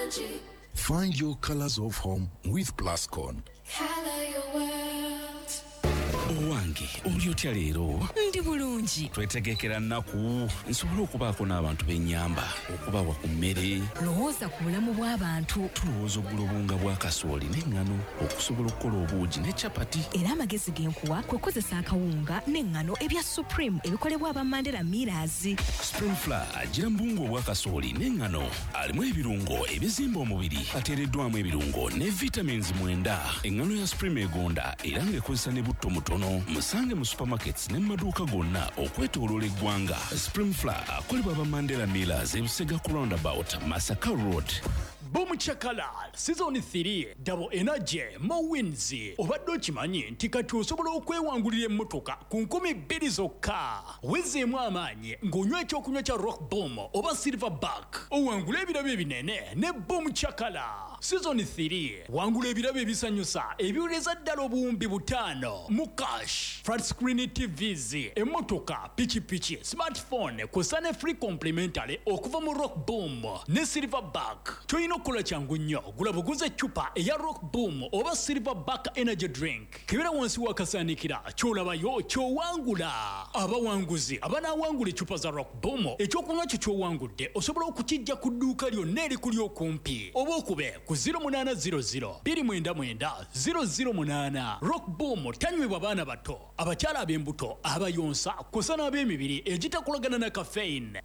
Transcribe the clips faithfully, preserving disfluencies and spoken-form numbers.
Energy. Find your colors of home with Plascon. Color your world. Owange olyotya leero ndi bulungi twetegekera nnaku nsobola okubaako n'abantu b'ennyamba okubawa ku mmere lowooza ku bulamu bw'abantu tulowooza oggula obunga bwa kasooli n'eŋŋano okusobola okukola obuugi ne capati era amagezi genkuwa kwe kukozesa akawunga n'eŋŋano ebya supreme ebikolebwa aba Mandela Millers. Spring Flour agira mu buwunga obwa kasooli n'eŋŋano alimu ebirungo ebizimba omubiri ateereddwamu ebirungo ne vitamins mwenda. Eŋŋano ya Supreme egonda era ng'ekozesa ne butto mutono. Musange mu supermarkets ne maduuka gonna okwetooloola eggwanga. Spring Flour akolebwa aba Mandela Millers e Busega ku roundabout Masaka Road. Boom Chakala Season three Double Energy Mo Wins. Obadde okimanyi nti kati osobola okwewangulira emmotoka ku nkumi bbiri zokka. Wezeemu amaanyi ng'onywa ekyokunywa kya Rock Boom oba Silverback. Owangula ebirabo ebinene ne Boom Chakala. Season three wangula ebirabo ebisanyusa ebiwuleza ddala obuwumbi butaano mu cash. Flat screen T Vs, emmotoka, pichipichi, smartphone kw'ossa ne free complimentary okuva mu Rock Boom ne Silverback. Toyina okukola kyangu nnyo gula buguze eccupa eya Rock Boom oba Silverback energy drink. Kibera wansi wakasaanikira ky'olabayo ky'owangula. Abawanguzi abanaawangula eccupa za Rock Boom ekyokunywa kyo ky'owangudde osobola okukijja ku dduuka lyonna erikuli okumpi oba okube ku zero eight zero zero two nine nine zero zero eight. Rock Boom tanywebwa baana bato, abakyala ab'embuto, abayonsa kw'ossa n'ab'emibiri egitakolagana na caffeine.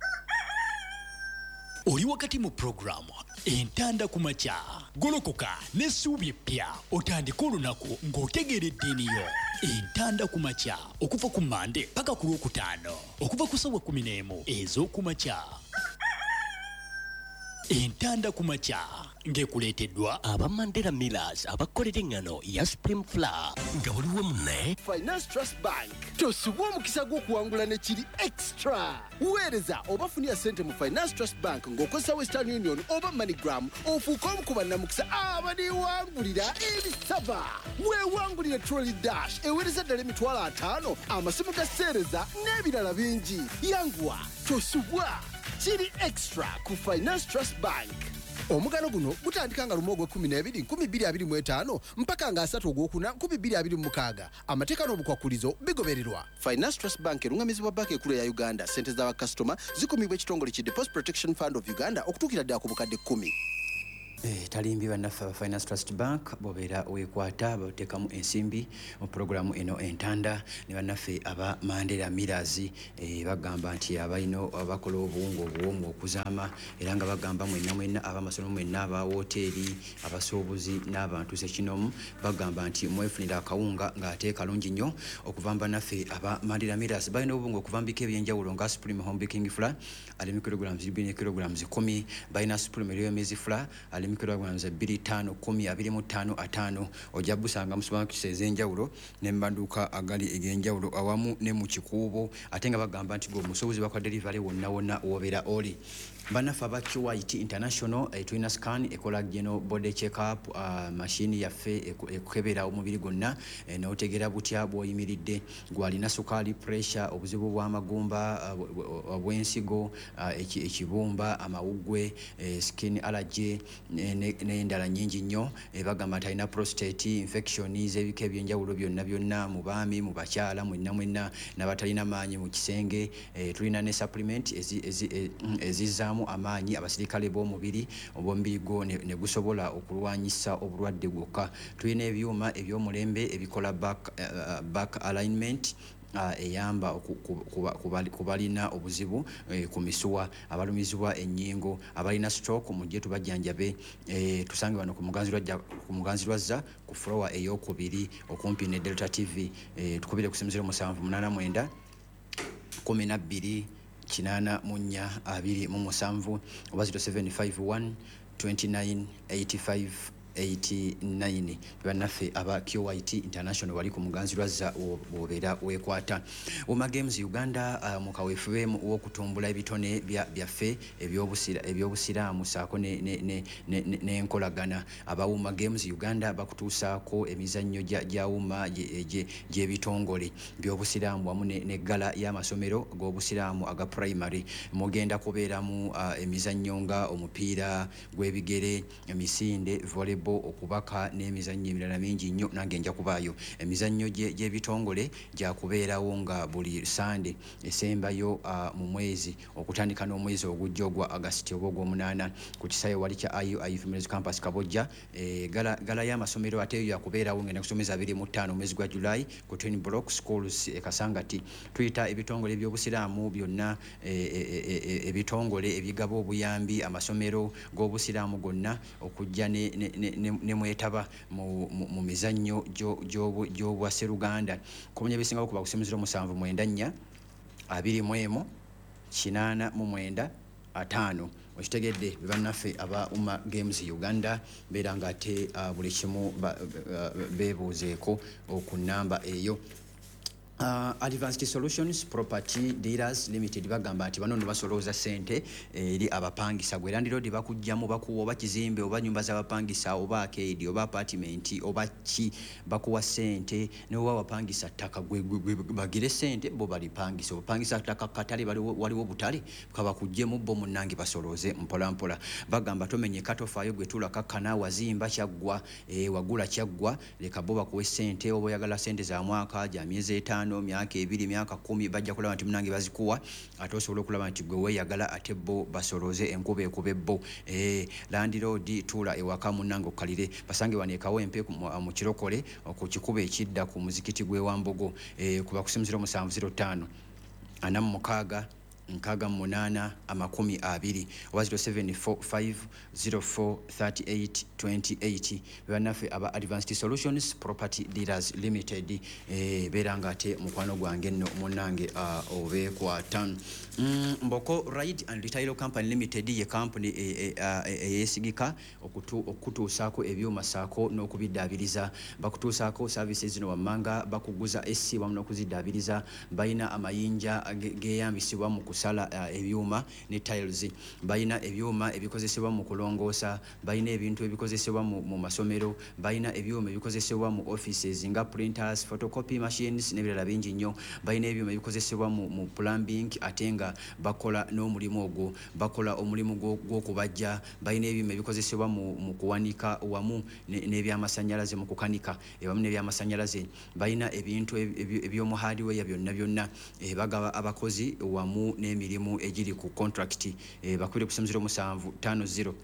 Oli wakati mu programu entanda ku makya golokoka n'essuubi eppya otandika olunaku ng'otegeera eddiini yo. Entanda ku makya okuva ku Mande paka ku Lwokutaano okuva ku ssaawa kumi n'emu ez'oku makya. Entanda ku makya ng'ekuleeteddwa aba Mandela Millers abakolera eŋŋano ya Spring Flour nga waliwo munne Finance Trust Bank tosubwa omukisa gw'okuwangula ne kiri extra. Weereza oba funira ssente mu Finance Trust Bank ng'okozesa Western Union oba MoneyGram ofuuka omu ku bannamukisa abaniwangulira ebisava. Weewangulire Trolley Dash eweereza ddala emitwalo ataano, amasimu ga sseereza n'ebirala bingi. Yanguwa tosubwa kiri extra ku Finance Trust Bank. Omugano guno gutandika nga lumu ogw'ekkumi n'ebiri nkumi bbiri abiri mu etaano mpaka nga asatu ogwokuna nkumi bbiri abiri mu mukaaga. Amateeka n'obukwakulizo bigobererwa. Finance Trust Bank erungamizibwa banka ekkulu ya Uganda. Ssente z'abakasitoma zikumibwa ekitongole ki Deposit Protection Fund of Uganda okutuukira ddala ku bukadde kkumi. Eh, talimbi bannaffe aba Finance Trust Bank bobeera weekwata bateekamu ensimbi mu programu eno entanda ne bannaffe aba Mandela Millers eh, bagamba nti abalina abakola obuwunga obuwoomu okuzaama era nga bagamba mwenna mwenna ab'amasomero mwenna aba hoteeri abasuubuzi n'abantu sekinomu bagamba nti mwefunira akawunga ng'ate kalungi nnyo okuva mu bannaffe aba Mandela Millers. Balina obuwunga okuva mu bika ebyenjawulo nga Supreme Home Baking Flour ali mu kilograms bbiri ne kilograms kumi, balina Supreme Real Maize Flour ali kilograms bbiri ttaano kumi abiri mu ttaano ataano. Ojja busanga mu supermarkets ez'enjawulo ne mbanduka agali eg'enjawulo awamu ne mu kikuubo ate nga bagamba nti g'omusuubuzi bakwa delivery wonna wonna wobeera oli. Bannaffe aba Q I T International eh, tulina scan ekola geno body check up uh, machine yaffe ekukebera omubiri gwonna eh, n'otegeera butya bw'oyimiridde gwalina sukaali pressure obuzibu bw'amagumba uh, bw'ensigo uh, ekibumba amawuggwe eh, skin allergy n'endala nnyingi nnyo eh, bagamba nti alina prostate infection z'ebika ebyenjawulo byonna byonna mu baami mu bakyala mwenna mwenna n'abatalina maanyi mu kisenge eh, tulina ne supplement ezizaamu amaanyi abasirikale b'omubiri obwomubiri gwo ne gusobola okulwanyisa obulwadde bwokka. Tulina ebyuma eby'omulembe ebikola back, uh, back alignment Uh, eyamba kubalina obuzibu eh, ku misuwa abalumizibwa ennyingo abalina stroke mujje tubajjanjabe eh, tusange wano ku muganzirwazza ku floor ey'okubiri okumpi ne Delta T V eh, tukubire ku zero seven eight nine nine kumi na bbiri kinaana mu nnya abiri mu musanvu oba zero seven five one two nine eight five eighty-nine bannaffe aba Q Y T International wali ku muganzi lwazza obeera wekwata Uma Games Uganda uh, mu kaweefube w'okutumbula ebitone byaffe ebyobusira ebyobusiraamu saako ne ne ne, ne, ne, ne nkolagana aba Uma Games Uganda bakutuusaako emizannyo gya Uma gy'ebitongole by'obusiraamu wamu ne, ne gala y'amasomero g'obusiraamu aga primary mugenda kubeeramu uh, emizannyo nga omupiira gw'ebigere emisinde volleyball okubaka n'emizannyo emirala mingi nnyo nange nja kubaayo emizannyo gy'ebitongole gya kubeerawo nga buli Sunday esembayo uh, mu mwezi okutandika n'omwezi ogujja ogwa August oba ogw'omunaana ku kisayo wali kya I U I Females Campus Kabojja e, gala, gala y'amasomero ate eyo yakubeerawo ngenda kusomeza abiri mu ttaano omwezi gwa July ku Twin Block Schools e Kasangati tuyita ebitongole by'obusiraamu byonna ebitongole e, e, e, ebigaba obuyambi amasomero g'obusiraamu gonna okujja ne, ne, ne, ne, ne mwetaba mu, mu, mu mizannyo gy'obwasseruganda kumanya ebisingawo kuba kusemezero musanvu mwenda nnya abiri mu emu kinaana mu mwenda ataano okitegedde bannaffe aba Uma Games Uganda beera nga ate uh, buli kimu beebuuzeeko ku nnamba eyo Uh, Advanced Solutions Property Dealers Limited bagamba nti bano basolooza sente eri eh, abapangisa gwe Land Road bakujjamu bakuwa oba kizimbe oba nyumba z'abapangisa oba arcade oba apartment oba ki bakuwa sente ne oba wapangisa ttaka gwe bagire sente bo balipangisa obapangisa ttaka katale waliwo butale kaba kujjemu bo munnange basolooze mpola mpola bagamba tomenye katofaayo gwe tula kakkana wazimba kyaggwa eh, wagula kyaggwa leka bo bakuwe sente oba oyagala sente za mwaka ja myezi etaano myaka ebiri myaka kumi bajja kulaba nti munange bazikuwa ate osobola okulaba nti gwe weeyagala ate bo basolooze enkuba ekuba ebbo eh, Land Road tuula ewaka munange okkalire basange waneekawo empe mu kirokole ku kikuba ekidda ku muzikiti gwe Wambogo eh, kuba kusemuziro musanvu zero ttaano ana mu mukaaga nkaaga mu munaana amakumi abiri oba zero seven four five zero four three eight two eight bannaffe aba Advanced Solutions Property Dealers Limited eh, beera nga ate mukwano gwange nno munnange uh, obeekwata mm, Mboko Ride and Retail Company Limited ye company eyesigika e, e, uh, okutuusaako ebyuma saako n'okubiddaabiriza bakutuusaako services zino wammanga bakuguza esi wamu n'okuziddaabiriza bayina amayinja geeyambisibwa mu kusala uh, ebyuma ne tiles bayina ebyuma ebikozesebwa mu kulongoosa bayina ebintu ebikozesebwa mu, mu masomero bayina ebyuma ebikozesebwa mu offices nga printers photocopy machines n'ebirala bingi nnyo bayina ebyuma ebikozesebwa mu, mu plumbing ate nga bakola n'omulimu ogwo bakola omulimu gw'okubajja bayina ebyuma ebikozesebwa mu, mu kuwanika wamu n'ebyamasanyalaze mu kukanika ewamu n'ebyamasanyalaze bayina ebintu eby'omu hardware byonna byonna e, bagaba abakozi wamu n'emirimu egiri ku contract e, bakwire kusemuziro musanvu tano zero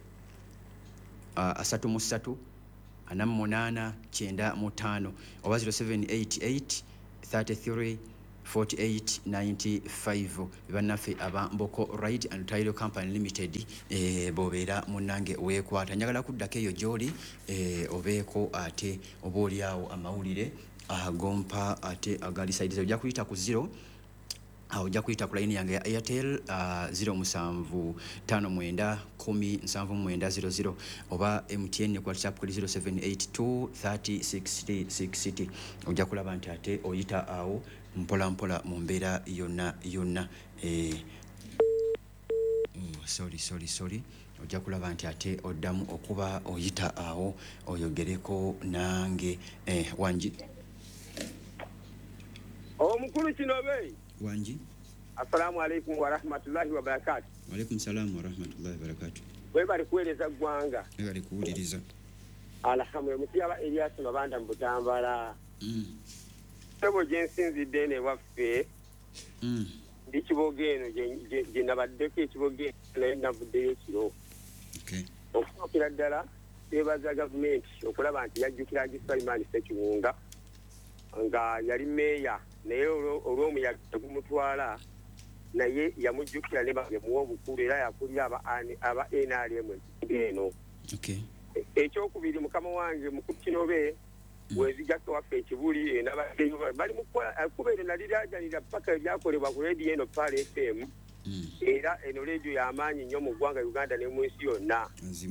uh, asatu mu ssatu ana mu munaana kyenda mu ttaano oba zero seven eight eight three three forty-eight ninety-five bannaffe aba Mboko Ride and Retail Company Limited eh, bobeera munnange weekwata njagala kuddako eyo gy'oli eh, obeeko ate oba oliawo amawulire agompa ate agali saidiza ojja kuyita ku zero aho ojja kuyita ku line yange ya Airtel uh, zero musanvu tano mwenda kumi nsanvu mwenda zero zero oba M T N ku WhatsApp kuri zero seven eight two thirty sixty sixty ojja kulaba nti ate oyita awo mpola mpola mu mbeera yonna yonna eh, oh, sorry sorry sorry ojja kulaba nti ate oddamu okuba oyita awo oyogereko nange eh, Wanji omukulu kinobe Wanji Assalamu alaikum wa rahmatullahi wa barakatuh. Wa alaikum salam wa rahmatullahi wa barakatuh. We bali kueleza gwanga. We bali kuuliriza. Alhamdulillah mutiyaba Elias mabanda mbutambala. Mm. Sebo jensinzi dene waffe. Mm. Ndi kibogeno je je nabaddeko ekibogeno na buddeyo kiro. Okay. Okukira ddala bebaza government okulaba nti yajjukira Gisaiman Sekiwunga nga yali meya naye olw'omuyaga gumutwala naye yamujjukira ne bamuwa obukulu era yakulira aba aba N R M eno. Okay. Ekyokubiri mukama wange mukukinobe bwezijjako waffe ekibuli enabaddeyo bali mukola kubeere nali lyajanira paka ebyakolebwa ku radio eno Pale F M era eno radio y'amaanyi nnyo mu ggwanga Uganda ne mu nsi yonna. Nzima.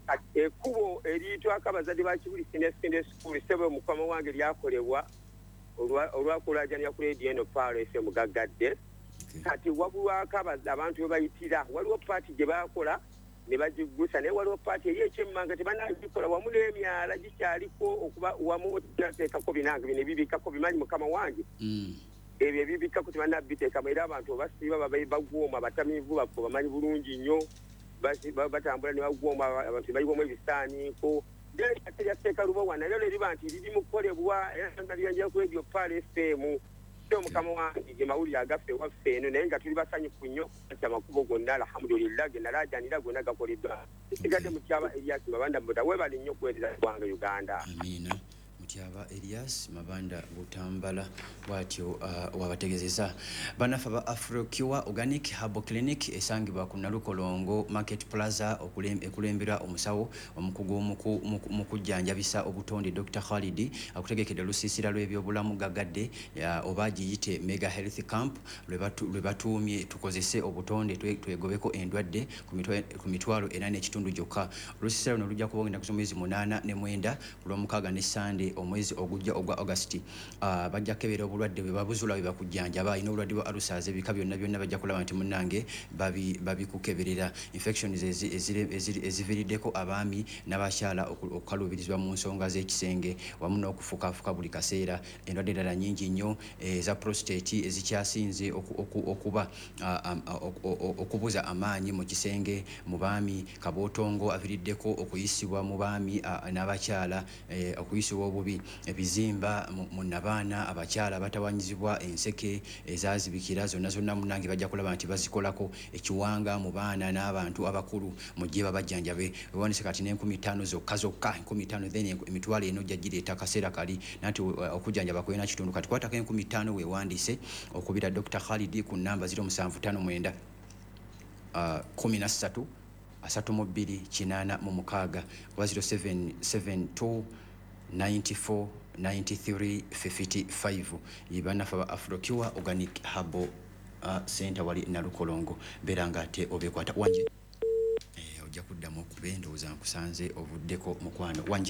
ekkubo eryitwako abazadde ba Kibuli Senior Secondary School sebo mukama wange lyakolebwa olwakulajanya ku radio eno Paul F M Gagadde kati wabulwako abantu we bayitira waliwo paati gye bakola ne bagigusa naye waliwo paati eri ekyemmanga tebanagikola wamu n'emyala gikyaliko okuba wamu teekako binange bino ebibikako bimanyi mukama wange ebyo ebibikako tebanabiteekamu era abantu obasiiba bagwoma abatamiivu baffe bamanyi bulungi nnyo batambula ne bagwoma abantu bayiwamu ebisaaniiko teryateeka lubowa naye leriba nti liri mu kukolebwa nalyanjira ku radio Paul F M so mukama wange ge mawulire agaffe waffe eno naye nga tuli basanyufu nnyo amakubo gonna alhamdulillah ge nalajanira gonna gakoleddwa sigadde mutyaba Elias Mabanda Mbuta webali nnyo okuweereza eggwanga Uganda. Amina. Mutyaba Elias Mabanda Butambala bwatyo uh, wabategezeza banafa ba Afrocure Organic Herbal Clinic esangibwa ku Nalukolongo Market Plaza okulembera omusawo omukugu mu kujjanjabisa obutonde Doctor Khalidi akutegekedde lusisira lw'ebyobulamu Gagadde obaji yite Mega Health Camp lwe batuumye tukozese obutonde twegobeko endwadde ku mitwalo era n'ekitundu gyokka lusisira luno lujja kubongera ku mwezi munana ne mwenda kulw'omukaaga ne Sunday omwezi ogujja ogwa August uh, bajja kebera obulwadde bwe babuzula bwe bakujjanjaba ino obulwadde bwa alusaze bika byonna byonna bajja kulaba nti munnange babi babikukeberera infections eziviriddeko abaami n'abakyala okukaluubirizibwa mu nsonga z'ekisenge wamu n'okufukafuka buli kaseera endwadde endala nnyingi nnyo eza prostate ezikyasinze okuba okubuza amaanyi mu kisenge mu baami kabootongo aviriddeko okuyisibwa mu baami n'abakyala okuyisibwa obubi ebizimba mu nabaana abakyala batawanyizibwa enseke ezazibikira zonna zonna munnange bajja kulaba nti bazikolako ekiwanga mu baana n'abantu abakulu mujje babajjanjabe wewanise kati n'enkumi ttaano zokka zokka enkumi ttaano then emitwalo eno ojja gireeta akaseera kali nanti okujjanjaba kwena kitundu kati kwatako enkumi ttaano wewandiise okubira Doctor Khalidi ku namba zero musanvu ttaano mwenda kumi na ssatu asatu mu bbiri kinaana mu mukaaga oba zero seven seven two ninety-four ninety-three fifty-five yibanafa ba Afrocure Organic Herbal uh, Center wali Nalukolongo beranga ate obekwata wanje eh ojja kuddamu okubendo uzankusanze ovuddeko mukwano wanje.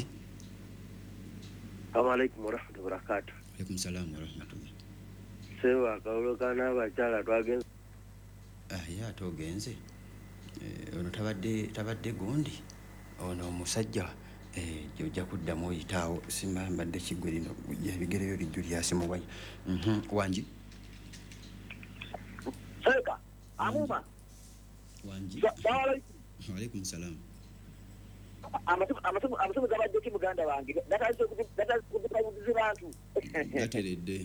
Assalamu alaykum wa rahmatullahi wa barakatuh. Alaykum salaam wa rahmatullahi. Sewa kawulokana abakyala twagenze ah ya togenze eh ono tabadde tabadde gundi ono musajja eh jojja kuddamu oyitaawo simba mbadde kiggwe lino ebigereyo lijju lyasimu wayi mhm wanji Seka amuma wanji wa alaykum salaam amatu amatu amatu gabadde ki muganda wange dataze dataze kubuziza bantu gateredde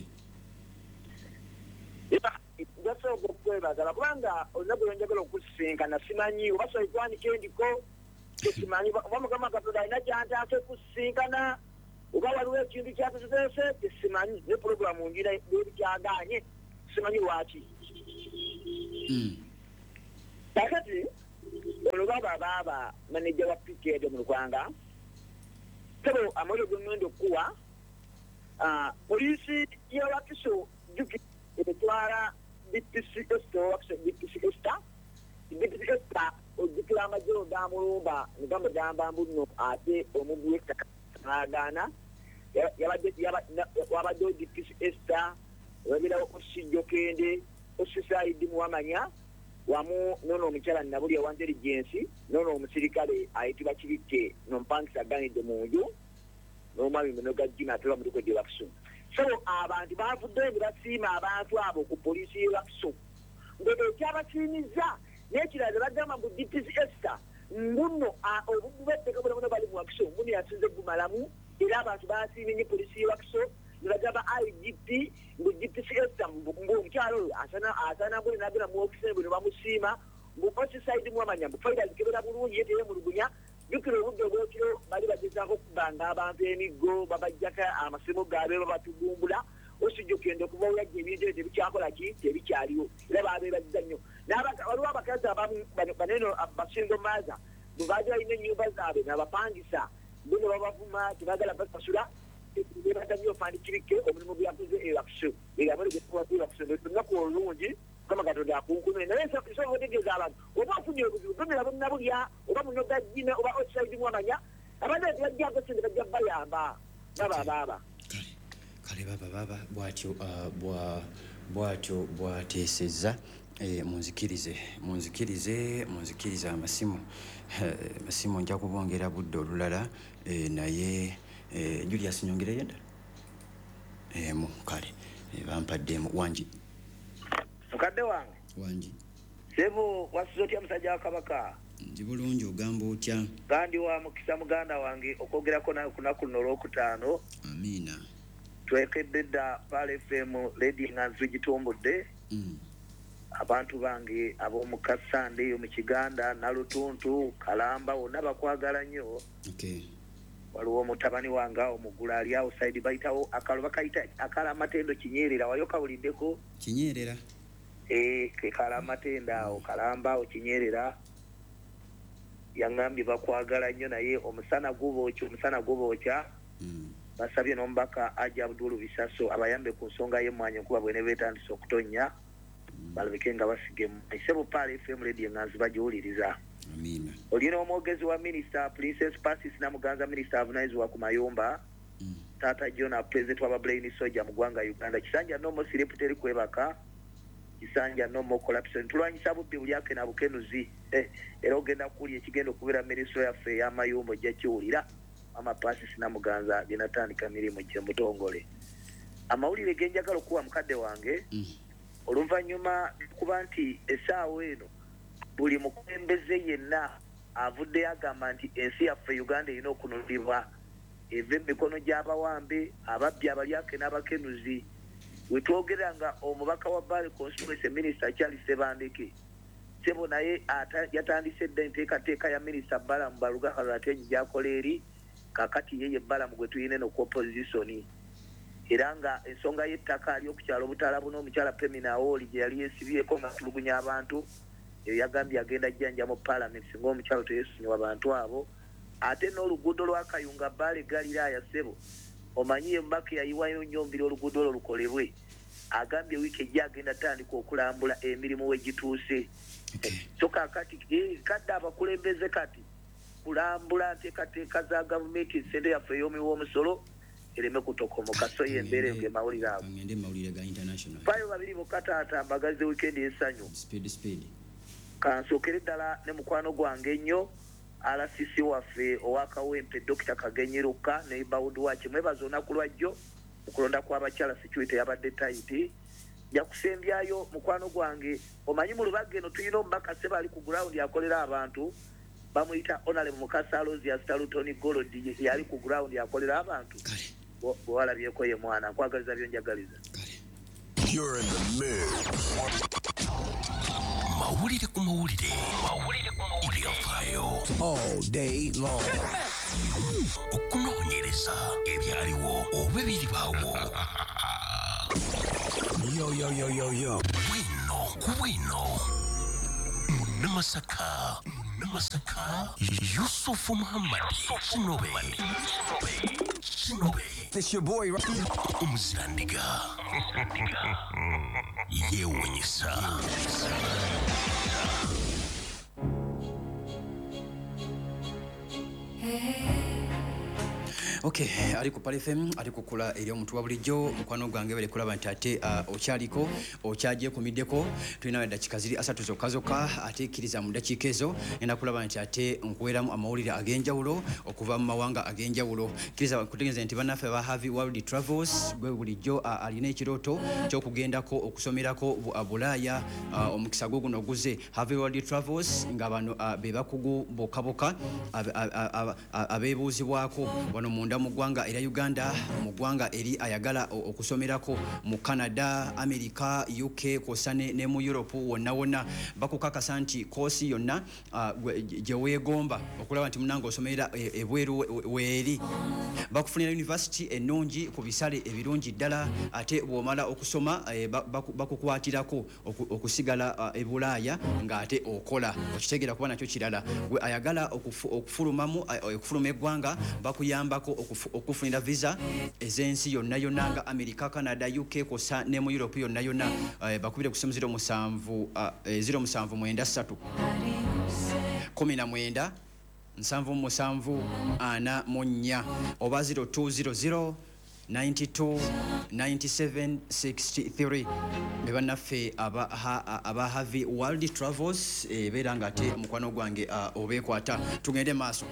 Gaso gokweba dala kubanga onabo njagala okusinga na simanyi obaso ikwani kendiko simanyi obamu kama katoda ina janta ate kusinkana oba waliwo ekintu kyatuzese simanyi ne programu ngira ebi kyaganye simanyi lwaki mm takati ono baba baba manager wa P K D mu Rwanda pero amoyo gomendo kuwa ah polisi ya wakiso juki etwara D P C esto akse D P C esta D P C esta o diploma jo da mulumba ngamba jamba mbuno ate omubuye takagana yabadde yabadde D P C esta wabira okusijjo kende osisayidi muwamanya wamu nono omukyala nabuli wa intelligence nono omusirikale ayitibwa kibike nompangisa ganide munju nomwami mnoga jina atula mu rukodi wakso so abantu bavudde basiima abantu abo ku polisi wakso ngebe kyabasimiza nekiraze bagamba mu D P C esta mbuno obubete kabona bona bali mu wakso mbuno yasinze gumalamu era abantu basiimye polisi wakso nagaba I G P mu D P C esta mbu mkyalo asana asana bwe nabira mu office bwe bamusima mu side mu amanya mu faida zikebera bulungi yete mu lugunya dukiro ubwo bwokiro bali bagezako kubanga abantu emigo babajjaka amasemo gabe babatugumbula osijjo kende kuba yaje ebintu ebikyakola ki ebikyaliwo era babe bazanyo nabaka waliwo abakazi abamu baneno abasingo maza bubaja ine nyumba zabe nabapangisa bino babavuma kibagala basasula ebata byo fandi kirike omulimu byakuze eraksho egabale gekuwa byakusho nako olungi kama katonda akunkume naye nsobola otegeeza abantu oba ofunye obuzibu gomera bonnabulya oba munyoga jjine oba outside mwamanya abadde tebajjako sente bajja bayamba baba baaba kale baba baba bwatyo bwatyo bwateesezza munzikirize munzikirize munzikirize amasimu amasimu nja kubongera budde olulala naye Julius nyongereyo endala emu kale bampaddemu wangi mukadde wange wangi sebo wasuze otya musajja wa kabaka ndi bulungi ogamba otya gandi wa mukisa muganda wange okwogerako nawe kunaku luno olwokutaano amiina twekedde dda Pal F M ledi nga nzigitumbudde abantu bange ab'omu Kasande eyo mu Kiganda Nalutuntu Kalamba wonna bakwagala nnyo waliwo omutabani wange omugula ali awo side bayitawo akalo bakayita akala amatendo Kinyerera wayo kawuliddeko Kinyerera eh ke kala amatenda awo Kalamba awo Kinyerera yangambye bakwagala nnyo naye omusana gubokya omusana gubokya basabye n'omubaka Ajja Abdul Bisaso abayambe ku nsonga y'emmwanyi kuba bwene beetandise okutonnya balabike nga basigemu isebo Pal F M radio nga nzibagiwuliriza amiina olina omwogezi wa Minister Princess Pasis Namuganza Minister avunaanyizibwa ku mayumba Tata Jona President wa Brain Soja mu ggwanga Uganda kisanja nomo sireputeri kwebaka kisanja nomo collapse tulwanyisa bubbi buli ake na bukenuzi eh, era ogenda kuli ekigenda okubeera Ministry yaffe y'amayumba ojja kiwulira Mama Pasis Namuganza genatandika mirimu gye mutongole amawulire genjagala okuwa mukadde wange mm. Oluvannyuma kuba nti essaawa eno buli mukulembeze yenna avudde agamba nti ensi yaffe Uganda erina okununulibwa eva emikono gy'abawambe ababbi abalyake n'abakenuzi wetwogera nga omubaka wa Bale Constituency Minister Charles Sebandeke sebo naye yatandise dda enteekateeka ya Minister Balamu Baluga Hazatenyi gy'akola eri kakati yeye Balamu gwe tuyina eno ku opposition era nga ensonga y'ettaka ali okukyala obutala buno omukyala Pemina Awoli gye yali yeesibyeko nga tulugunya abantu eyo yagambye agenda jjanja mu Parliament singa omukyalo teyeesonyiwa abantu abo ate n'oluguudo lwa Kayunga Bale Galiraaya ssebo omanyi embaka yayiwayo nnyo mbiri oluguudo olwo lukolebwe agambye wiiki ejja agenda tandika okulambula emirimu we gituuse so kakati kadde abakulembeze kati kulambula nteekateeka za gavumenti ssente yaffe ey'omiwa omusolo ereme kutokomoka so yembeere nge mawulire ago ngende mawulire ga international bayo babiri bokataata mbagaze weekend y'essanyu speed speed kansookere ddala ne mukwano gwange ennyo R C C waffe owakawempe Dokita Kagenyeruka ne Bawudu wache mwebaza olunaku lwajjo okulonda kw'abakyala security yabadde taiti yakusembyayo mukwano gwange omanyi mu lubagge eno tulina omubaka seba ali ku ground yakolera abantu bamuyita Honorable Mukasa Alozi Astalutoni Golodi yali ku ground yakolera abantu bwalabyeko ye mwana nkwagaliza byonjagaliza You're in the mood. Mawulire ku mawulire mawulire ku mawulire afayo All day long. okunoonyereza ebyaliwo oba ebiribaawo Yo, yo, yo, yo, yo. bwino ku bwino munnamasaka munnamasaka Yusufu Muhammad Kinobe Kinobe It's your boy, right? omuzirandiga yeewuunyisa Okay, ali ku Pal F M ali kukula eri omuntu wa bulijjo mukwano gwange bere kulaba nti ate uh, okyaliko okyaje kumiddeko tulina dakika ziri asatu zokka zokka ate ikkiriza mu dakiika ezo enda kulaba nti ate nkuweeramu amawulire ag'enjawulo okuva mu mawanga ag'enjawulo kkiriza kutegeeza nti bannaffe ba Havi World Travels gwe bulijjo uh, alina ekirooto ky'okugendako okusomerako uh, Bulaaya uh, omukisa gwo guno guze Havi World Travels nga bano uh, be bakugu bokaboka abeebuuzibwako wano munda mu ggwanga era Uganda mu ggwanga eri ayagala okusomerako mu Canada, America, U K kw'ossa ne mu Europe wonna wonna bakukakasa nti koosi yonna gye weegomba okulaba nti munange osomerera ebweru weeri bakufunira university ennungi ku bisale ebirungi ddala ate bw'omala okusoma bakukwatirako okusigala e Bulaaya ng'ate okola okitegeera kuba nakyo kirala gwe ayagala okufulumamu okufuluma eggwanga bakuyambako okufunira visa ez'ensi yonna yonna nga America, Canada, U K kosa ne mu Europe yonna yonna bakubire ku ssimu zero musanvu zero musanvu mwenda ssatu kumi na mwenda nsanvu musanvu ana mu nnya oba zero two zero zero ninety-two ninety-seven sixty-three be bannaffe aba aba Havi World Travels beera nga ate mukwano gwange obeekwata tugende maaso.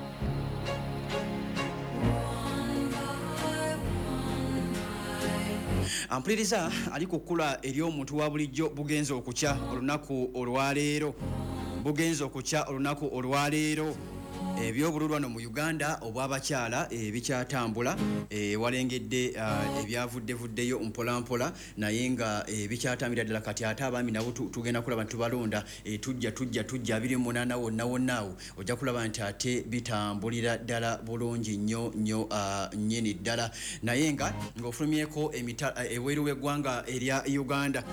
Ampuliriza ali kukula eri omuntu wa bulijjo bugenzo okukya olunaku olwaleero bugenzo okukya olunaku olwaleero ebyobululwano mu Uganda obw'abakyala ebikyatambula walengedde ebyavuddevuddeyo mpolampola naye nga bikyatambira ddala kati ate abaami nabo tugenda kulaba nti tubalonda tujja tujja tujja abiri mu munaana wonna wonnaawo ojja kulaba nti ate bitambulira ddala bulungi nnyo nnyo nnyini ddala naye nga ng'ofulumyeko ebweru w'eggwanga erya Uganda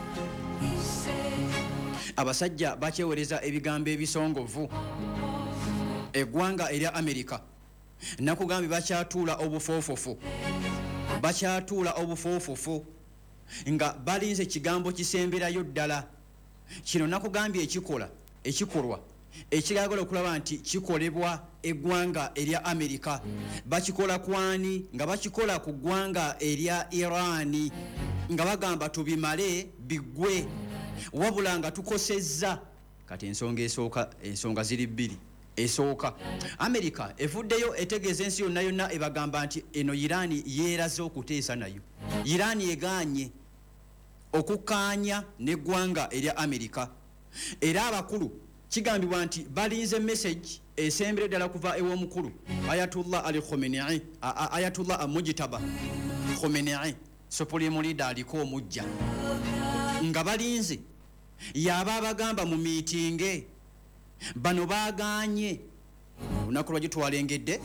abasajja bakyewereza ebigambo ebisongovu eggwanga erya America nakugambye bakyatuula obufoofofu bakyatuula obufoofofu nga balinze ekigambo kisemberayo ddala kino nakugambye ekikola ekikolwa ekiragala okulaba nti kikolebwa eggwanga erya America bakikola kwani nga bakikola ku ggwanga erya Irani nga bagamba tubimale biggwe wabula nga tukosezza kati ensonga esooka ensonga ziri bbiri esooka America evuddeyo etegeeza ensi yonna yonna ebagamba nti eno Irani yeeraze okuteesa nayo Irani eganye okukkaanya n'eggwanga erya America era abakulu kigambibwa nti balinze message esembere ddala kuva ew'omukulu Ayatollah Ali Khamenei Ayatollah Mujtaba Khamenei Supreme Leader aliko omujja nga balinze yaba abagamba mu miitinge bano baganye lunaku lwagi twalengedde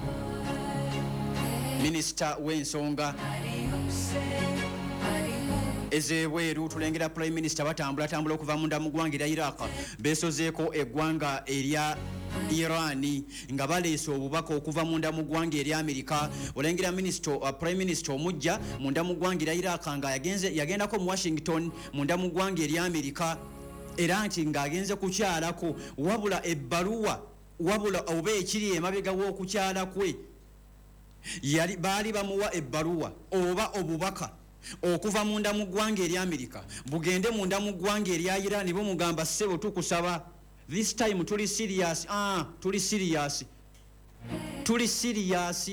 minisita w'ensonga ezebweru tulengera prime minister batambula tambula okuva munda mu ggwanga erya Iraq beesozeeko eggwanga erya Irani nga baleese obubaka okuva munda mu ggwanga erya America olengera minister uh, prime minister omujja munda mu ggwanga erya Iraq nga yagenze yagendako mu Washington munda mu ggwanga erya America era nti ng'agenze kukyalako wabula ebbaluwa wabula oba ekiri emabega w'okukyala kwe yali baali bamuwa ebbaluwa oba obubaka okuva munda mu ggwanga erya America bugende munda mu ggwanga erya Iran bo mugamba ssebo tukusaba this time tuli serious ah tuli serious tuli serious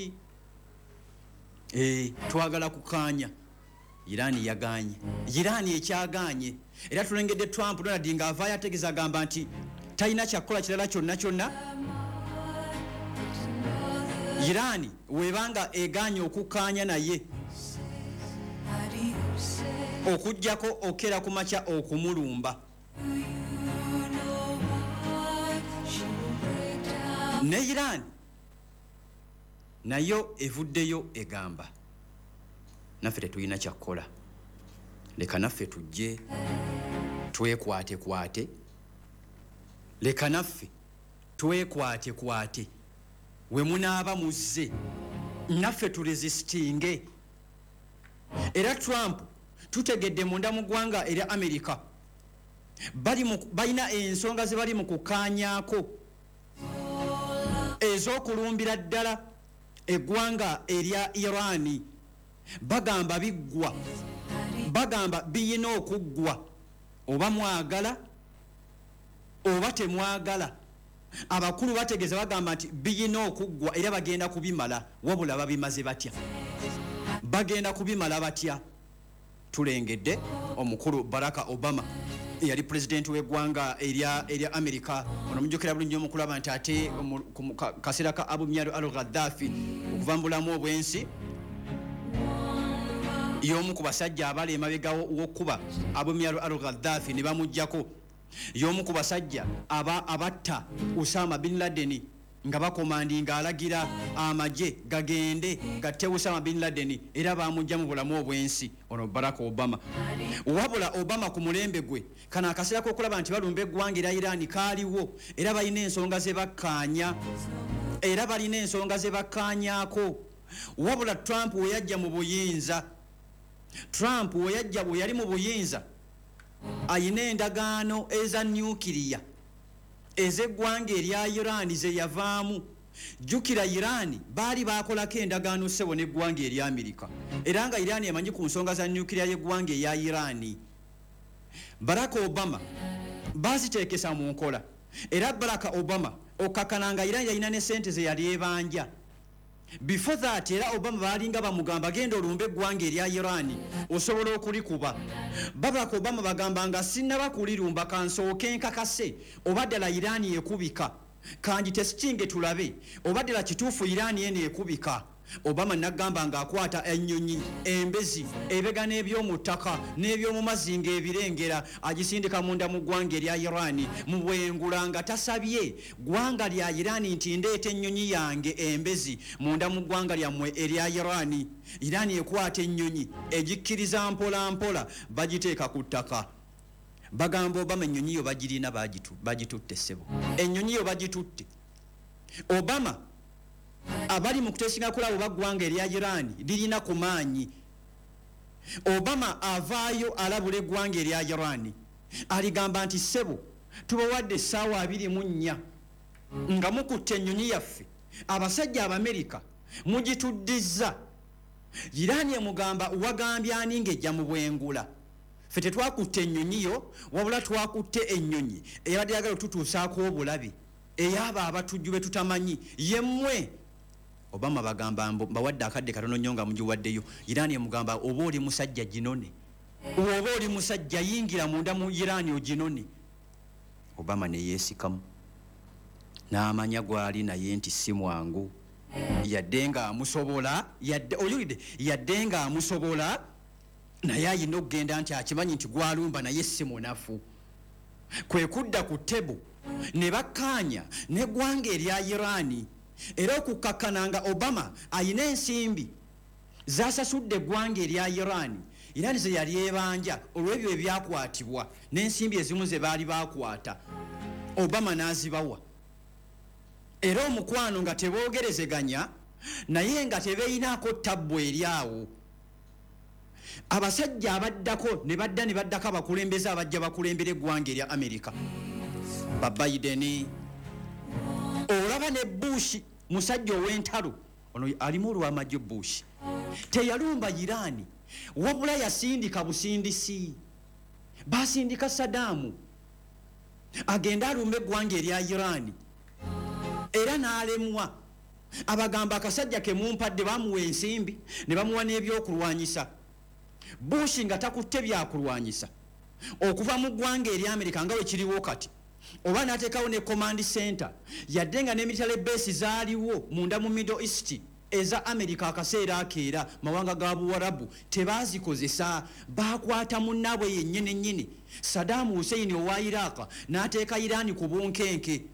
eh twagala kukanya Iran yaganye Iran ekyaganye era tulengedde Trump Donald nga avaayo ategeeza agamba nti talina kyakola kirala kyonna kyonna Iran webanga eganye okukanya naye okujjako okera ku makya okumulumba ne Iran nayo evuddeyo egamba naffe tetulina kyakkola leka naffe tujje twekwate kwate leka naffe twekwate kwate we munaaba muzze naffe turesistinge era Trump tutegedde munda mu ggwanga erya America bali balina ensonga ze bali mu kukaanyaako ez'okulumbira ddala eggwanga erya Irani bagamba biggwa bagamba biyina okuggwa oba mwagala oba temwagala abakulu bategeeza bagamba nti biyina okuggwa era bagenda kubimala wabula babimaze batya bagenda kubimala batya tulengedde omukulu Barack Obama yali president w'eggwanga erya erya America ono mujjukira bulungi omukulaba nti ate kaseera ka Abu Muammar al-Gaddafi okuva mu bulamu obwensi y'omu ku basajja abali emabega w'okkuba Abu Muammar al-Gaddafi ne bamuggyako y'omu ku basajja aba abatta Osama bin Laden nga bakomandinga alagira amagye gagende gatte Osama bin Laden era bamujja mu bulamu obwensi ono Barack Obama wabula Obama ku mulembe gwe kana akaseera k'okulaba nti balumba eggwanga erya Iran kaaliwo era balina ensonga ze bakkaanya era balina ensonga ze bakkaanyaako. Wabula Trump we yajja mu buyinza, Trump we yajja bwe yali mu buyinza ayina endagaano eza nuclear ez'eggwanga erya Iran ze yavaamu. Jjukira Iran baali baakolako endagaano ssebo n'eggwanga erya Amerika, era nga Iran emanyi ku nsonga za nuclear y'eggwanga eya Iran. Barack Obama baaziteekesa mu nkola, era Barack Obama okakkananga Iran yalina ne ssente ze yali ebanja. Before that era Obama balinga bamugamba genda olumbe eggwanga erya Iran osobola okulikuba. Barack Obama bagambanga sinnaba kulirumba kansooke nkakase oba ddala Iran ekubika, kanji tesikinge tulabe oba ddala kituufu Iran eno ekubika. Obama nagamba ng'akwata ennyonyi, embezi, ebega n'ebyomu ttaka n'ebyomu mazzi ng'ebirengera agisindika munda mu ggwanga erya Iran mu bwengula nga tasabye ggwanga lya Iran nti ndeeta ennyonyi yange embezi munda mu ggwanga lyammwe erya Iran. Iran ekwata ennyonyi egikkiriza mpola mpola bagiteeka ku ttaka. Bagamba Obama ennyonyi yo bagirina bagitutte ssebo, ennyonyi yo bagitutte. Obama abali mu kuteesinga kulabo baggwanga erya Iran lirina ku maanyi. Obama avaayo alabula eggwanga erya Iran aligamba nti ssebo tubawadde essaawa abiri mu nnya nga mukutte ennyonyi yaffe, abasajja Abamerika mugituddizza. Iran emugamba wagambye ani ng'ejja mu bwengula? Ffe tetwakutte ennyonyi yo wabula twakutte ennyonyi eyabadde yagala otutuusaako obulabe eyabo abatujju be tutamanyi yemmwe. Obama bagamba mbawadde akadde katono nnyo nga mugiwaddeyo. Iran emugamba oba oli musajja ginone, oba oli musajja yingira munda mu Iran oginone. Obama ne yeesikamu n'amanya gwali naye nti si mwangu, yadde nga amusobola, yadde oyulidde, yadde nga amusobola naye ayina okugenda nti akimanyi nti gwalumba naye si munafu. Kwe kudda ku tebo ne bakkaanya n'eggwanga erya Iran. Era okukakkananga Obama ayina ensimbi zasasudde eggwanga erya Iran. Iran ze yali ebanja olw'ebyo ebyakwatibwa n'ensimbi ezimu ze baali bakwata, Obama n'azibawa. Era omukwano nga teboogerezeganya naye nga tebeeyinaako ttabbu eryawo. Abasajja abaddako ne badda ne baddako abakulembeze abajja bakulembera eggwanga erya Amerika, ba Biden, olaba ne Bush musajja ow'entalo ono alimu olw'amagye. Bush teyalumba Iran wabula yasindika busindisi, basindika Saddam agenda alumba eggwanga erya Iran era n'alemwa. Abagamba akasajja ke mumpadde bamuwa ensimbi ne bamuwa n'ebyokulwanyisa. Bush nga takutte byakulwanyisa okuva mu ggwanga erya Amerika nga we kiriwo kati, oba n'ateekawo ne command center yadde nga ne military base zaaliwo munda mu Middle East eza Amerika akaseera akeera mawanga ga Buwarabu tebaazikozesa, baakwata munnaabwe yennyini nnyini. Saddam Hussein owa Iraq n'ateeka Iran ku bunkenke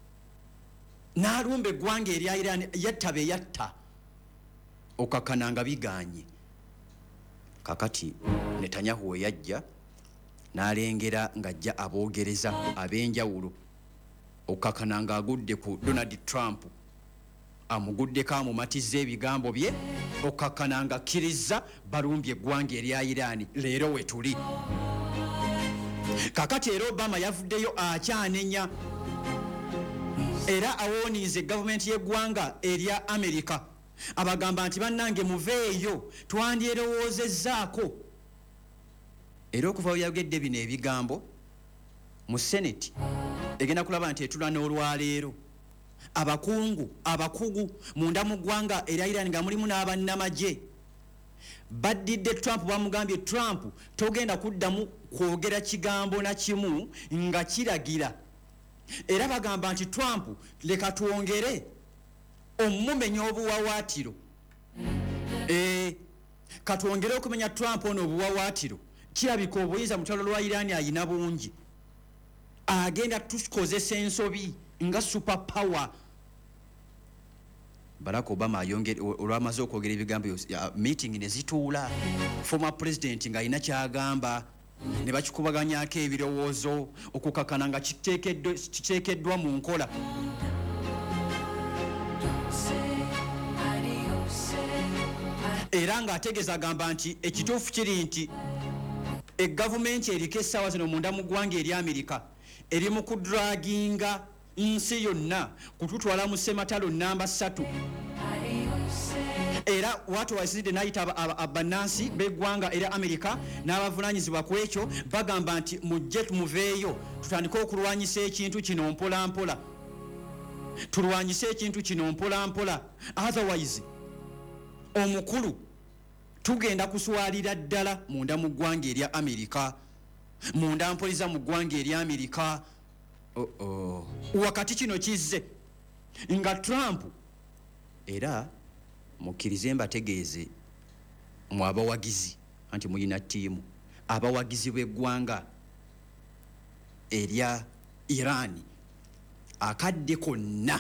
n'alumba eggwanga erya Iran, yatta be yatta, okakkananga biganye. Kakati Netanyahu we yajja n'alengera ng'ajja aboogereza ab'enjawulo, okakkananga agudde ku Donald Trump, amuguddeko amumatizza ebigambo bye, okakkananga akkiriza balumbye eggwanga erya Iran. Leero we tuli. Kakati era Obama yavuddeyo akyanenya era awoonize gavumenti y'eggwanga erya Amerika, abagamba nti bannange muveeyo twandyerowoozezzaako. Era okuva we yagedde bino ebigambo mu Senate egenda kulaba nti etula n'olwaleero abakungu abakugu munda mu ggwanga erya Iran nga mulimu n'abannamagye baddidde Trump, bamugambye Trump togenda kuddamu kwogera kigambo na kimu nga kiragira. Era bagamba nti Trump leka twongere omumenya obuwawaatiro. Eh, katwongere okumenya Trump ono obuwawaatiro. Kirabika obuyinza mu lutalo lwa Iran ayina bungi, agenda tukozesa ensobi nga super power. Barack Obama ayongere olwamaze okwogera ebigambo meeting ne zituula, former president nga alina kyagamba ne bakikubaganyako ebirowoozo okukakkana nga kiteekeddwa mu nkola. era ng'ategeeza agamba nti ekituufu kiri nti egavumenti eriko essaawa zino munda mu ggwanga eri Amerika eri mu kudraginga nsi yonna kututwala mu ssematalo namba ssatu era watu wasizide nayita abannansi b'eggwanga era Amerika n'abavunaanyizibwa ku ekyo bagamba nti mujje tumuveeyo tutandike okulwanyisa ekintu kino mpola mpola tulwanyise ekintu kino mpola mpola otherwise omukulu tugenda kuswalira ddala munda mu ggwanga erya Amerika munda mpoliza mu ggwanga erya Amerika oh oh wakati kino kizze nga Trump era mukkirize mbategeeze mu abawagizi anti muyina ttiimu abawagizi b'eggwanga erya Iran akadde konna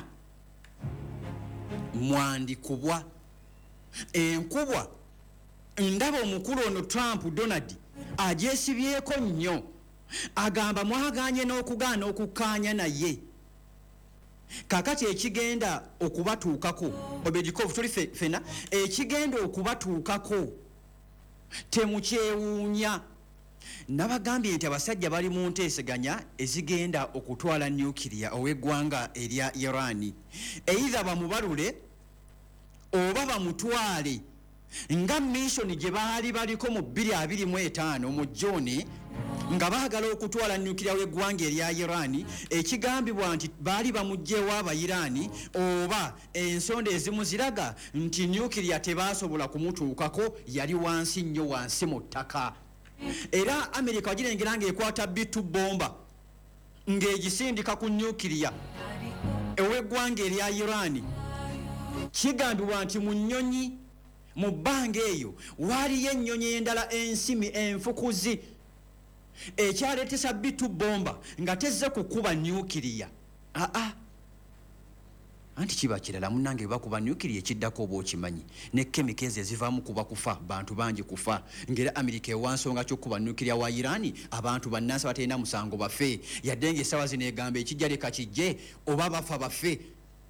mwandikubwa enkubwa ndaba omukulu ono Trump Donald agyesibyeko nnyo agamba mwaganye n'okugaana okukkaanya naye kakati ekigenda okubatuukako Obedikov tuli fena ekigenda okubatuukako temukyewuunya nabagambye nti abasajja bali mu nteeseganya ezigenda okutwala nuclear ow'eggwanga erya Iran either bamubalule oba bamutwale nga mission gye baali baliko mu bbiri abiri mu etaano mu June nga baagala okutwala nuclear w'eggwanga erya Iran ekigambibwa nti baali bamugjewo Abayiraani oba ensonda ezimu ziraga nti nuclear tebaasobola kumutuukako yali wansi nnyo wansi mu ttaka era Amerika wagirengera ng'ekwata bitu bomba ng'egisindika ku nuclear ew'eggwanga erya Iran kigambibwa nti mu nnyonyi mu bbanga eyo waaliyo ennyonyi endala ensimi enfukuzi ekyaleetesa bitu bomba nga tezze kukuba nuclear aa anti kiba kirala munnange bwe bakuba nuclear ekiddako oba okimanyi ne chemicals ezivaamu kuba kufa bantu bangi kufa ng'era Amerika ewansonga ky'okuba nuclear wa Iran abantu bannansi batalina musango bafe yadde ng'essaawa zino egamba ekijja leka kijje oba bafa bafe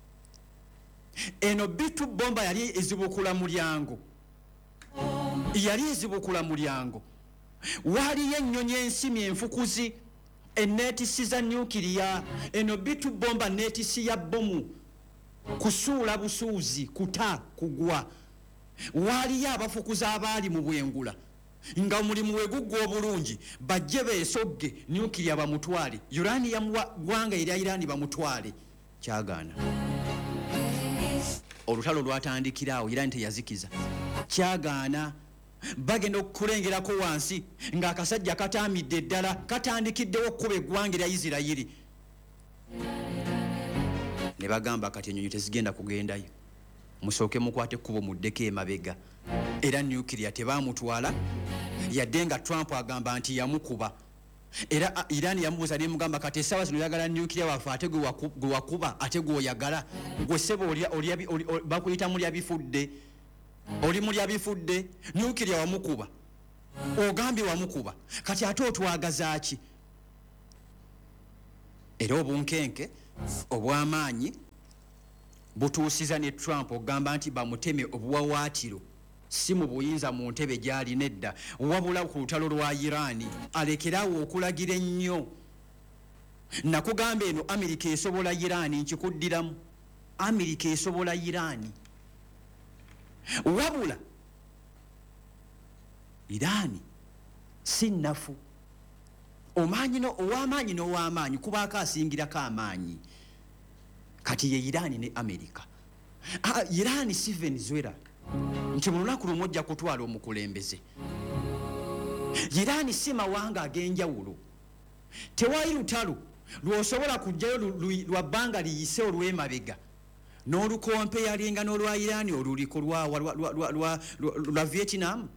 eno bitu bomba yali ezibukula mulyango yali ezibukula mulyango waliyo ennyonyi ensimi enfukuzi enneetisi za nuclear eno bitu bomba neetisi ya bomu kusuula busuuzi kuta kugwa waliyo abafukuza abaali mu bwengula nga omulimu we guggwa obulungi bajje beesogge nuclear bamutwale uranium ggwanga erya Iran bamutwale kyagaana olutalo lwatandikiraawo Iran teyazikiza kyagaana bagenda okukulengerako wansi ng'akasajja kataamidde ddala katandikiddewo okukuba eggwanga erya Isirayiri ne bagamba kati ennyonyi tezigenda kugendayo musooke mukwate ekkubo muddeko emabega era nuclear tebaamutwala yadde nga Trump agamba nti yamukuba era Iran yamubuuza nemugamba kati essaawa zino oyagala nuclear wafe ate gwe wakuba ate gwe oyagala gwe ssebo bakuyita mulya bifudde oli mulya bifudde nuclear wamukuba ogambye wamukuba kati ate otwagaza ki era obunkenke obw'amaanyi butuusiza ne Trump ogamba nti bamuteme obuwawaatiro si mu buyinza mu ntebe gy'alina edda wabula ku lutalo lwa Iran alekerawo okulagira ennyo nakugamba eno Amerika esobola Iran nkikuddiramu Amerika esobola Iran wabula Iran si nnafu omaanyi no ow'amaanyi n'ow'amaanyi kubaako asingirako amaanyi kati ye Iran ne Amerika ah, Iran si Venezuela nti mu lunaku lumu ojja kutwala omukulembeze Iran si mawanga ag'enjawulo tewali lutalo lw'osobola kujjayo lwa bbanga liyise olw'emabega n'olukompeyalinga n'olwa Iran oluliko lwa Vietnam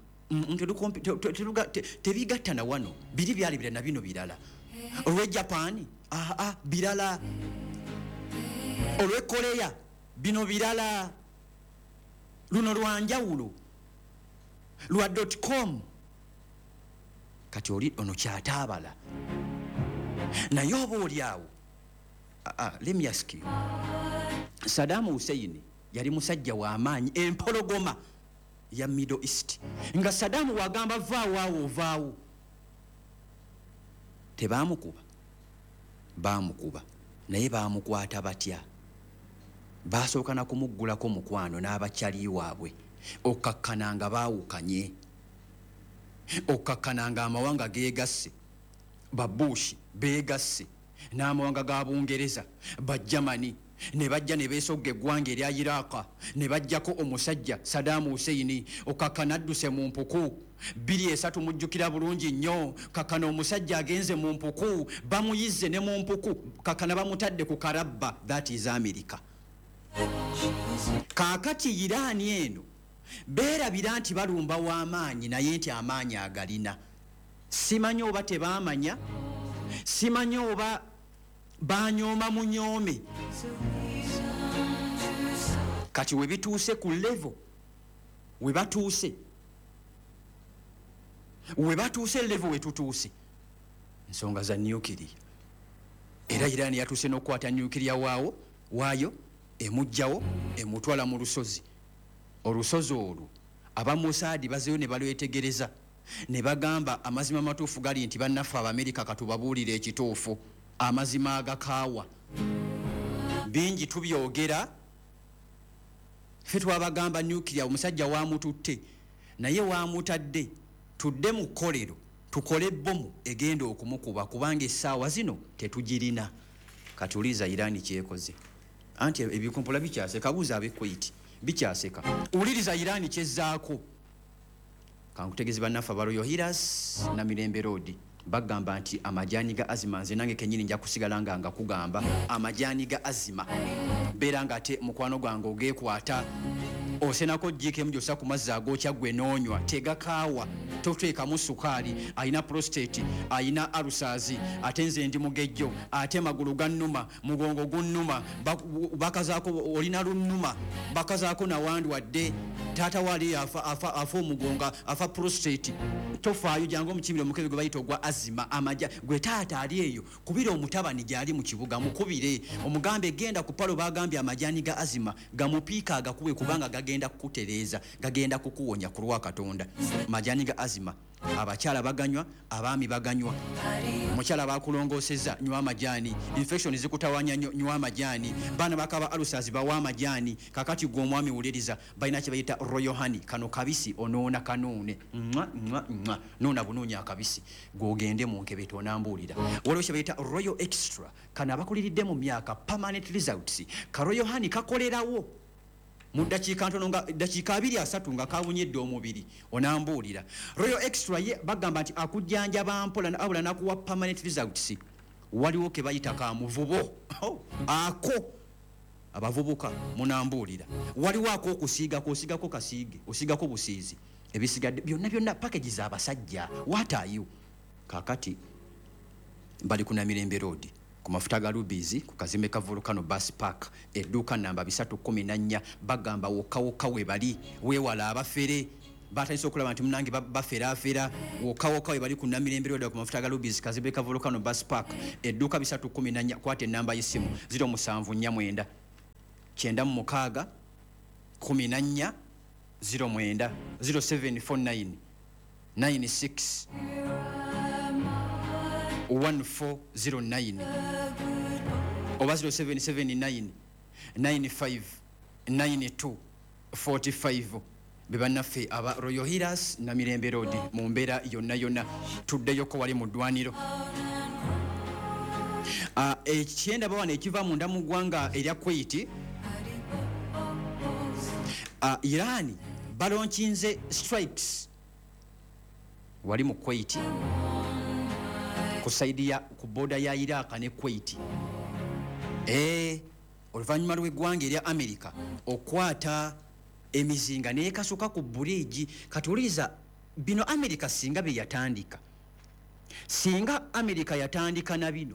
tebigattana wano biri byali bira na bino birala olw'e Japan aa birala olw'e Korea bino birala luno lwanjawulo lwa .com kati oli ono kyataabala naye oba oli awo let me ask you Saddam Hussein yali musajja w'amaanyi empologoma ya Middle East nga Saddam wagamba vaawo awo vaawo tebaamukuba baamukuba naye baamukwata batya baasooka na kumuggulako mukwano n'abakyali waabwe okakkananga baawukanye okakkananga amawanga geegasse babushi beegasse n'amawanga ga Bungereza ba Germany ne bajja ne beesogga eggwanga erya Iraq ne bajjako omusajja Saddam Hussein okakkana adduse mu mpuku bbiri esatu mujjukira bulungi nnyo kakkana omusajja agenze mu mpuku bamuyizze ne mu mpuku kakkana bamutadde ku karabba that is America kaakati Iran eno beerabira nti balumba w'amaanyi naye nti amaanyi agalina simanyi oba tebaamanya simanyi oba banyooma munyoome kati we bituuse ku level we batuuse we batuuse level we tutuuse ensonga za nuclear era Iran yatuuse n'okukwata nuclear waawo waayo emujjawo emutwala mu lusozi olusozi olwo abamusaadi bazeyo ne balwetegereza ne bagamba amazima matuufu gali nti bannaffe Abamerika katubabuulire ekituufu amazima agakaawa bingi tubyogera ffe twabagamba nuclear omusajja waamututte naye waamutadde tudde mu kkolero tukole ebbomu egenda okumukuba kubanga essaawa zino tetugirina katuliza Iran kyekoze anti ebikompola bikyaseka buuza abekwiti bikyaseka uliriza Iran kyezzaako kankutegezi bannaffe abaloyo Hiras na Mirembe Road bagamba nti amajani ga azima nze nange kenyini nja kusigala nga nga kugamba amajani ga azima beera nga ate mukwano gwange ogeekwata osenako jike mjosa ku mazzi agokya gwe noonywa tegakaawa toteekamu sukaali ayina prostate ayina alusazi ate nze ndi mugejjo ate magulu gannuma mugongo gunnuma bakazaako olina lunnuma bakazaako nawandi wadde taata wali afa afa afa omugonga afa prostate tofaayo jangu omukimiro mukebe gwe bayita ogwa azima amaja gwe taata ali eyo kubira omutabani gyali mu kibuga mukubire omugambe genda ku palo bagambye amajani ga azima gamupiika agakuwe kubanga gagenda kukutereeza gagenda kukuwonya ku lwa Katonda majani ga azima abakyala baganywa abaami baganywa mukyala bakulongoseza nywa amajani infection zikutawanya nywa amajani bana bakaba alusazi bawa amajani kakati gwo omwami uliriza balina kye bayita royal honey kano kabisi onoona kanone mwa mwa mwa nona bunonya akabisi gwogende mu nkebe tonambulira waliwo kye bayita royal extra kana bakuliridde mu myaka permanent results ka royal honey kakolerawo mu dakiika ntono nga dakiika abiri asatu nga kabunyedde omubiri onambulira royal extra ye bagamba nti akujjanja bampola na abula nakuwa permanent results waliwo ke bayita ka muvubo oh, ako abavubuka munambulira waliwo ako okusiiga ko osiga ko kasiige osiga ko busiizi ebisigadde byonna byonna packages abasajja what are you kakati bali kuna Mirembe Road ku mafuta ga Rubizi ku kazimbe ka Volcano Bus Park edduuka namba bisatu kumi na nnya bagamba wokawoka we bali weewala abafere batandise okulaba nti munange baferaafera wokawoka we bali ku Mirembe Road ku mafuta ga Rubizi kazimbe ka Volcano Bus Park edduuka bisatu kumi na nnya kwate namba y'essimu zero musanvu nnya mwenda kyenda mu mukaaga kumi na nnya zero mwenda zero seven four nine nine six one four zero nine oba zero seven seven nine nine five nine two four five bebannaffe aba Royal Hiras na Mirembe Road mu mbeera yonna yonna tuddeyo ko wali mu ddwaniro uh, ekyenda bawana ekiva munda mu ggwanga erya Kuwait uh, Iran balonchinze strikes wali mu Kuwait kusaidia ku boda ya Iraq ne Kuwait eh oluvanyuma lw'eggwanga erya America okwata emizinga neekasuka ku bridge katuliza bino America singa be yatandika singa America yatandika na bino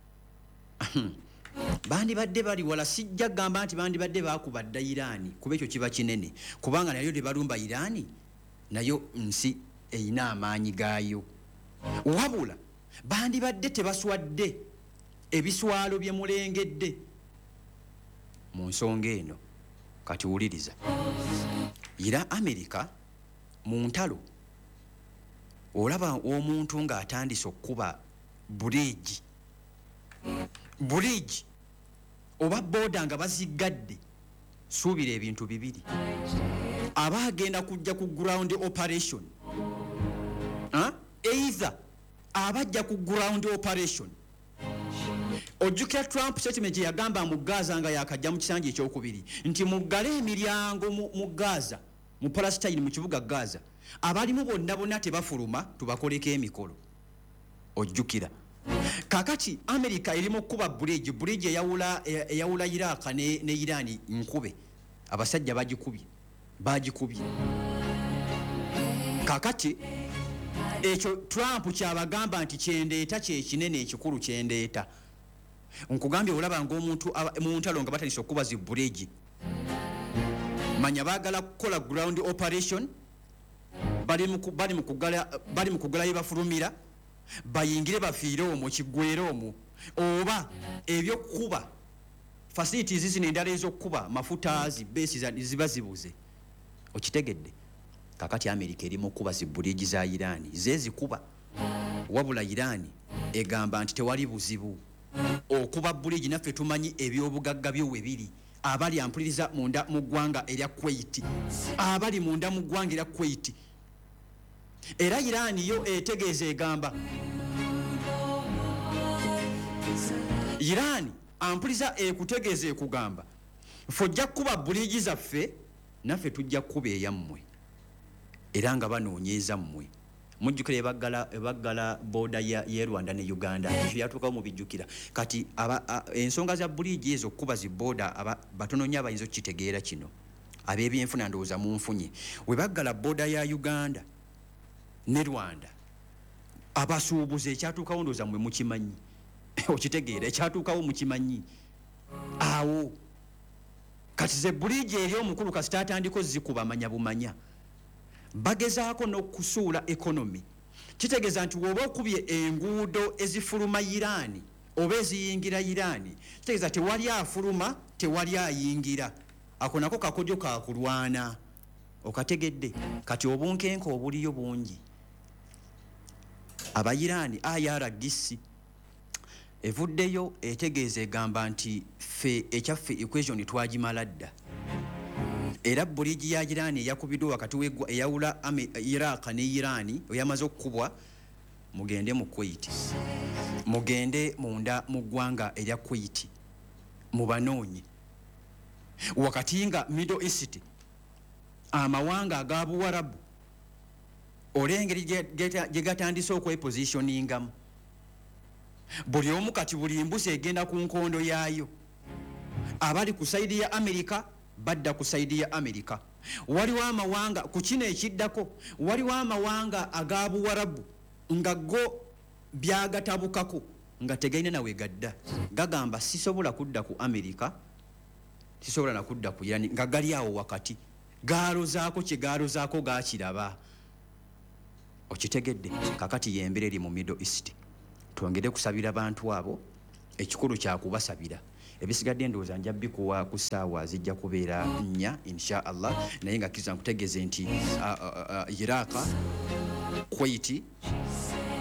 bandi badde bali wala sijja gamba nti bandi badde bakubadda Irani kuba ekyo kiba kinene kubanga nayo de balumba Irani nayo nsi eyina amaanyi gaayo wabula bandi badde tebaswadde ebiswalo bye mulengedde mu nsonga eno kati wuliriza ira America mu ntalo olaba omuntu ng'atandise okuba bridge bridge oba boda nga baziggadde suubira ebintu bibiri aba agenda kujja ku ground operation huh? Either abajja ku ground operation ojjukira Trump statement gye yagamba mu Gaza nga yakajja mu kisanja ekyokubiri nti muggale emiryango mu Gaza mu Palestine mu kibuga Gaza abalimu bonna bonna tebafuluma tubakoleko emikolo ojjukira kakati America erimu kuba bridge bridge eyawula eyawula Iraq ne, ne Iran nkube abasajja bagikubye bagikubye kakati ekyo Trump kyabagamba nti kyendeeta kye kinene ekikulu kyendeeta nkugambye olaba ng'omuntu mu ntalo nga batandise okuba zi bridge manya baagala kukola ground operation bali mu bali mu kugala bali mu kugala yebafulumira bayingire bafiire omwo kiggwera omwo oba ebyo kuba facilities zino endala ez'okkuba mafuta zibesi ziba zibuze okitegedde kakati America eri mu kuba zi bridge za Iran zezikuba wabula Iran egamba nti tewali buzibu okuba bridge naffe tumanyi ebyobugagga byo webiri abali ampuliriza munda mu ggwanga erya Kuwait abali munda mu ggwanga erya Kuwait era Iran yo etegeeza egamba Iran ampuliza ekutegeeza ekugamba fojja kuba bridge zaffe naffe tujja kuba eyammwe era nga banoonyeza mmwe mujjukire ebaggala ebaggala boda ya, ya Rwanda ne Uganda ekyo yatuukawo mu bijjukira kati aba, a, ensonga za bridge ezo kuba zi boda batono nnyo abayinza okukitegeera kino ab'ebyenfuna ndowooza mu nfunye we baggala boda ya Uganda ne Rwanda abasuubuzi ekyatuukawo ndowooza mmwe mukimanyi okitegeera ekyatuukawo mukimanyi awo kati ze bridge eri omukulu kasita atandiko zikuba manya bumanya bagezaako n'okusuula economy kitegeeza nti woba okubye enguudo ezifuluma Iran oba eziyingira Iran kitegeeza tewali afuluma tewali ayingira ako nako kakodyo kakulwana okategedde kati obunkenke obuliyo bungi aba Iran I R D C evuddeyo etegeeza egamba nti fe ekyaffe equation twagimala dda era bridge ya Iran yakubiddwa wakati wegwa eyawula Iraq ne Iran oyamaze okubwa mugende mu Kuwait mugende munda mu ggwanga erya Kuwait mubanoonye wakati nga Middle East amawanga aga Buwarabu olengeri gye gatandise okwepositioningamu buli omu kati buli mbusi egenda ku nkondo yaayo abali ku saidi ya America badda ku saidi ya America waliwo amawanga ku kino ekiddako waliwo amawanga aga Buwarabu nga go byagatabukako nga tegaine nawe gadda gagamba sisobola kudda ku America sisobola na kudda ku Iran nga gali awo wakati gaalo zaako kye gaalo zaako gaakiraba okitegedde kakati yembere eri mu Middle East twongere kusabira abantu abo ekikulu kya kubasabira ebisigadde ndowooza nja bikuwa ku ssaawa zijja kubeera nnya insha Allah naye nga kiza nkutegeeze nti Iraq Kuwait